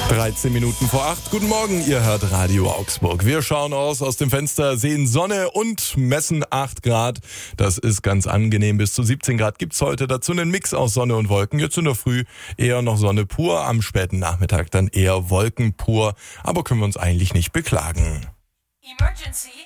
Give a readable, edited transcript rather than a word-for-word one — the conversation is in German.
13 Minuten vor 8. Guten Morgen, ihr hört Radio Augsburg. Wir schauen aus dem Fenster, sehen Sonne und messen 8 Grad. Das ist ganz angenehm. Bis zu 17 Grad gibt's heute. Dazu einen Mix aus Sonne und Wolken. Jetzt in der Früh eher noch Sonne pur, am späten Nachmittag dann eher Wolken pur. Aber können wir uns eigentlich nicht beklagen. Emergency!